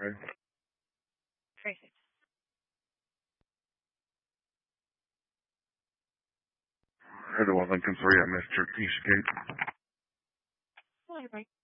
Okay. Tracy. Head to Lincoln 3 at Mr. Keisha Gate. All right.